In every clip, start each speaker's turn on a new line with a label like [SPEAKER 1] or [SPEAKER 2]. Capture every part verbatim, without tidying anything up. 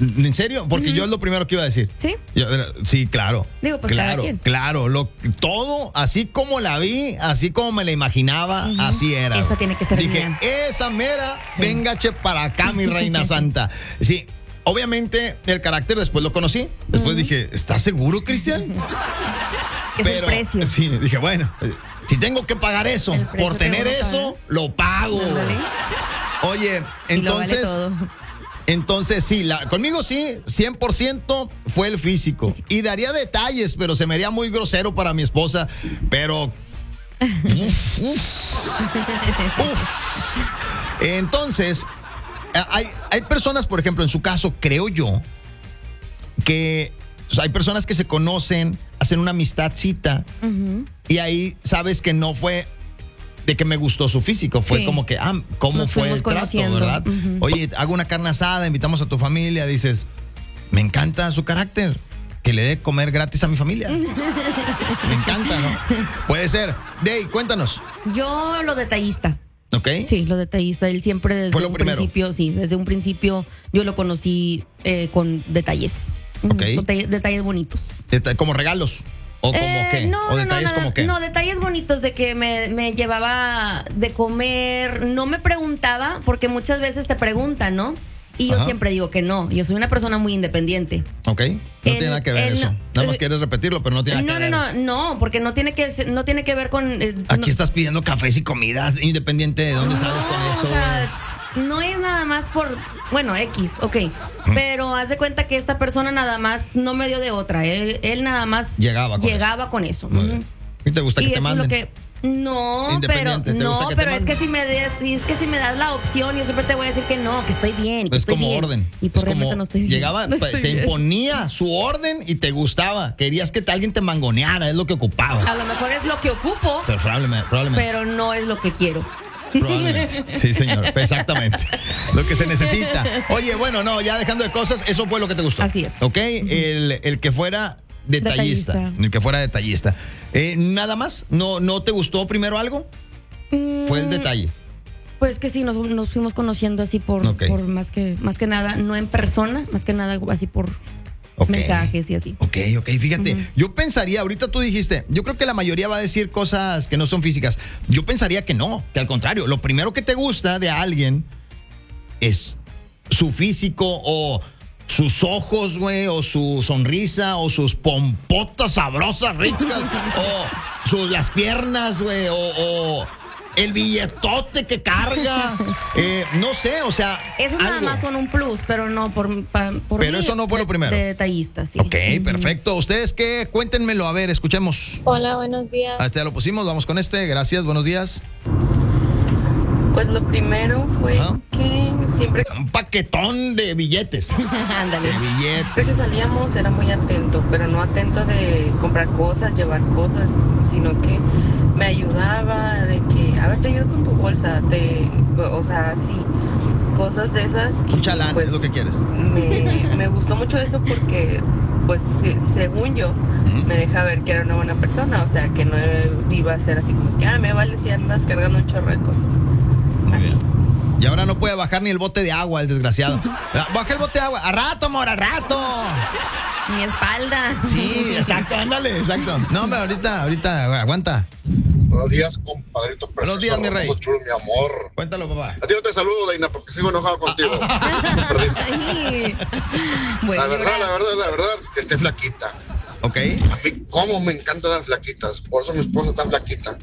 [SPEAKER 1] ¿En serio? Porque uh-huh. yo es lo primero que iba a decir.
[SPEAKER 2] ¿Sí?
[SPEAKER 1] Yo, sí, claro.
[SPEAKER 2] Digo, pues
[SPEAKER 1] claro,
[SPEAKER 2] cada quien.
[SPEAKER 1] Claro, lo, todo así como la vi, así como me la imaginaba, uh-huh. así era.
[SPEAKER 2] Esa tiene que ser
[SPEAKER 1] Dije,
[SPEAKER 2] mía.
[SPEAKER 1] esa mera, sí. venga, che, para acá, mi reina santa. Sí, obviamente el carácter después lo conocí. Después uh-huh. dije, ¿estás seguro, Cristian?
[SPEAKER 2] Es
[SPEAKER 1] Pero,
[SPEAKER 2] el precio.
[SPEAKER 1] Sí, dije, bueno, si tengo que pagar eso por tener eso, lo pago.
[SPEAKER 2] Ándale.
[SPEAKER 1] Oye, entonces...
[SPEAKER 2] Y lo vale todo.
[SPEAKER 1] Entonces, sí, la, conmigo sí, cien por ciento fue el físico. físico. Y daría detalles, pero se me haría muy grosero para mi esposa. Pero... uf, uf, uf. Entonces, hay, hay personas, por ejemplo, en su caso, creo yo, que o sea, hay personas que se conocen, hacen una amistadcita, uh-huh. y ahí sabes que no fue... de que me gustó su físico, fue sí. como que, ah, ¿cómo
[SPEAKER 2] Nos
[SPEAKER 1] fue el trato, verdad? Uh-huh. Oye, hago una carne asada, invitamos a tu familia, dices, me encanta su carácter, que le dé comer gratis a mi familia. Me encanta, ¿no? Puede ser. Dey, cuéntanos.
[SPEAKER 2] Yo lo detallista.
[SPEAKER 1] ¿Ok?
[SPEAKER 2] Sí, lo detallista. Él siempre desde un primero. principio, sí, desde un principio yo lo conocí eh, con detalles.
[SPEAKER 1] Ok.
[SPEAKER 2] Detalles, detalles bonitos.
[SPEAKER 1] Deta- como regalos. ¿O como
[SPEAKER 2] eh,
[SPEAKER 1] qué?
[SPEAKER 2] No,
[SPEAKER 1] ¿O detalles
[SPEAKER 2] no, no,
[SPEAKER 1] como qué?
[SPEAKER 2] No, detalles bonitos de que me, me llevaba de comer. No me preguntaba, porque muchas veces te preguntan, ¿no? Y yo Ajá. siempre digo que no. Yo soy una persona muy independiente.
[SPEAKER 1] Ok. No
[SPEAKER 2] en,
[SPEAKER 1] tiene nada que ver
[SPEAKER 2] en,
[SPEAKER 1] eso. Nada más quieres repetirlo, pero no tiene nada
[SPEAKER 2] no,
[SPEAKER 1] que
[SPEAKER 2] no,
[SPEAKER 1] ver.
[SPEAKER 2] No, no, no, porque no tiene que, no tiene que ver con... Eh,
[SPEAKER 1] Aquí
[SPEAKER 2] no,
[SPEAKER 1] estás pidiendo cafés y comidas independiente de dónde
[SPEAKER 2] no,
[SPEAKER 1] sales con eso.
[SPEAKER 2] O sea, no es nada más por... Bueno, X, ok. Mm. Pero haz de cuenta que esta persona nada más no me dio de otra. Él, él nada más
[SPEAKER 1] llegaba con
[SPEAKER 2] llegaba
[SPEAKER 1] eso.
[SPEAKER 2] Con eso.
[SPEAKER 1] Mm. ¿Y te gusta
[SPEAKER 2] y
[SPEAKER 1] que te
[SPEAKER 2] eso
[SPEAKER 1] manden?
[SPEAKER 2] Es lo que, no, pero no,
[SPEAKER 1] que
[SPEAKER 2] pero es que si me des, es que si me das la opción, yo siempre te voy a decir que no, que estoy bien, que
[SPEAKER 1] es
[SPEAKER 2] estoy
[SPEAKER 1] como
[SPEAKER 2] bien.
[SPEAKER 1] orden.
[SPEAKER 2] Y por
[SPEAKER 1] es
[SPEAKER 2] realmente
[SPEAKER 1] como
[SPEAKER 2] no estoy bien.
[SPEAKER 1] Llegaba,
[SPEAKER 2] no estoy
[SPEAKER 1] te
[SPEAKER 2] bien.
[SPEAKER 1] imponía su orden y te gustaba. Querías que alguien te mangoneara, es lo que ocupaba.
[SPEAKER 2] A lo mejor es lo que ocupo,
[SPEAKER 1] pero probablemente, probablemente.
[SPEAKER 2] pero no es lo que quiero.
[SPEAKER 1] Probablemente. Sí, señor, exactamente. Lo que se necesita. Oye, bueno, no, ya dejando de cosas, eso fue lo que te gustó.
[SPEAKER 2] Así es.
[SPEAKER 1] ¿Ok? Uh-huh. El, el que fuera detallista. detallista. El que fuera detallista. Eh, ¿Nada más? ¿No, ¿No te gustó primero algo? Mm, fue el detalle.
[SPEAKER 2] Pues que sí, nos, nos fuimos conociendo así por, okay. por más que más que nada, no en persona, más que nada así por okay. mensajes y así.
[SPEAKER 1] Ok, ok, fíjate, uh-huh. yo pensaría, ahorita tú dijiste, yo creo que la mayoría va a decir cosas que no son físicas. Yo pensaría que no, que al contrario, lo primero que te gusta de alguien es su físico o sus ojos, güey, o su sonrisa, o sus pompotas sabrosas, ricas, o sus, las piernas, güey, o, o el billetote que carga, eh, no sé, o sea.
[SPEAKER 2] Esos algo. Nada más son un plus, pero no por, pa, por
[SPEAKER 1] Pero
[SPEAKER 2] mí,
[SPEAKER 1] eso no fue
[SPEAKER 2] de,
[SPEAKER 1] lo primero.
[SPEAKER 2] De detallista, sí.
[SPEAKER 1] Ok, uh-huh. perfecto. ¿Ustedes qué? Cuéntenmelo, a ver, escuchemos.
[SPEAKER 3] Hola, buenos días.
[SPEAKER 1] A este ya lo pusimos, vamos con este, gracias, buenos días.
[SPEAKER 4] Pues lo primero fue Ajá. que siempre...
[SPEAKER 1] Un paquetón de billetes.
[SPEAKER 2] Ándale.
[SPEAKER 1] De billetes.
[SPEAKER 4] Siempre que salíamos era muy atento, pero no atento de comprar cosas, llevar cosas, sino que me ayudaba de que, a ver, te ayudo con tu bolsa, te, o sea, sí, cosas de esas.
[SPEAKER 1] Y un chalán,
[SPEAKER 4] pues,
[SPEAKER 1] es lo que quieres.
[SPEAKER 4] Me, me gustó mucho eso porque, pues, según yo, uh-huh. me deja ver que era una buena persona, o sea, que no iba a ser así como que, ah, me vale si andas cargando un chorro de cosas.
[SPEAKER 1] Muy bien. Y ahora no puede bajar ni el bote de agua, el desgraciado. Baja el bote de agua. A rato, amor, a rato.
[SPEAKER 2] Mi espalda.
[SPEAKER 1] Sí, exacto, ándale, exacto. No, hombre, ahorita, ahorita, aguanta.
[SPEAKER 5] Buenos días, compadrito precioso.
[SPEAKER 1] Buenos días, mi rey.
[SPEAKER 5] Chulo, mi amor.
[SPEAKER 1] Cuéntalo, papá.
[SPEAKER 5] A ti no te saludo, Deina, porque sigo enojado contigo.
[SPEAKER 2] Ay,
[SPEAKER 5] la verdad, la verdad, la verdad, que esté flaquita.
[SPEAKER 1] Ok.
[SPEAKER 5] A mí, cómo me encantan las flaquitas. Por eso mi esposa está flaquita.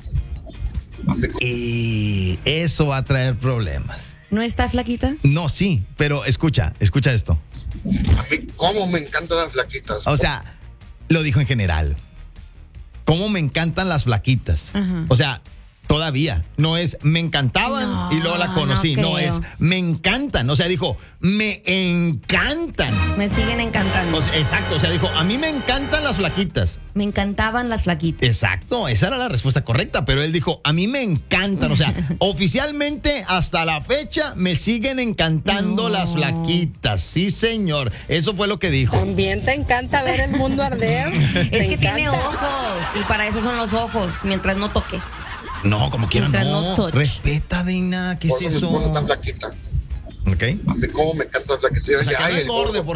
[SPEAKER 1] Y eso va a traer problemas.
[SPEAKER 2] ¿No está flaquita?
[SPEAKER 1] No, sí, pero escucha, escucha esto.
[SPEAKER 5] A mí, cómo me encantan las flaquitas.
[SPEAKER 1] O sea, lo dijo en general. Cómo me encantan las flaquitas. Uh-huh. O sea, todavía. No es me encantaban no, y luego la conocí. No, no es me encantan. O sea, dijo me encantan.
[SPEAKER 2] Me siguen encantando.
[SPEAKER 1] O sea, exacto. O sea, dijo a mí me encantan las flaquitas.
[SPEAKER 2] Me encantaban las flaquitas.
[SPEAKER 1] Exacto. Esa era la respuesta correcta. Pero él dijo a mí me encantan. O sea, oficialmente hasta la fecha me siguen encantando no. las flaquitas. Sí, señor. Eso fue lo que dijo.
[SPEAKER 4] También te encanta ver el mundo arder.
[SPEAKER 2] Es que
[SPEAKER 4] encanta.
[SPEAKER 2] Tiene ojos. Y para eso son los ojos. Mientras no toque.
[SPEAKER 1] No, como quieran, no.
[SPEAKER 2] no
[SPEAKER 1] Respeta, Deina, ¿qué
[SPEAKER 5] por
[SPEAKER 1] es eso?
[SPEAKER 5] Mi esposa está flaquita.
[SPEAKER 1] Ok.
[SPEAKER 5] A mí cómo me encanta la flaquita. Yo decía,
[SPEAKER 1] o sea,
[SPEAKER 5] ay,
[SPEAKER 1] no
[SPEAKER 5] el gordo.
[SPEAKER 1] gordo,